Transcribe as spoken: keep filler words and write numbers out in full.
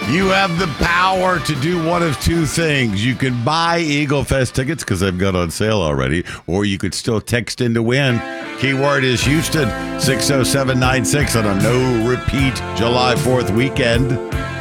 You have the power to do one of two things. You can buy Eagle Fest tickets because they've gone on sale already, or you could still text in to win. Keyword is Houston, six oh seven nine six on a no-repeat July fourth weekend.